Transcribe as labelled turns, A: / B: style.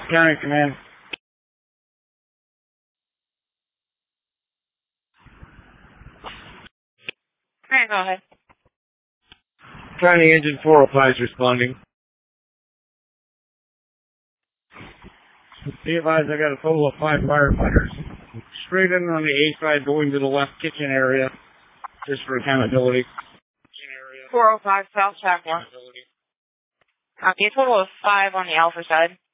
A: County Command.
B: Alright, go ahead.
A: County Engine 405 is responding. Be advised, I got a total of 5 firefighters. Straight in on the A side, going to the left kitchen area, just for accountability.
B: 405 South Chapel. A total of 5 on the Alpha side.